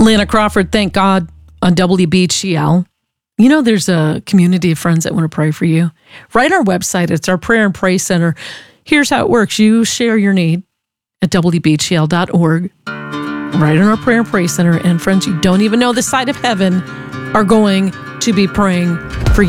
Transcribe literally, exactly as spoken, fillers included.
Lana Crawford, thank God, on W B G L. You know, there's a community of friends that want to pray for you. Right on our website, it's our prayer and praise center. Here's how it works. You share your need at W B G L dot org. Right in our prayer and praise center. And friends you don't even know this side of heaven are going to be praying for you.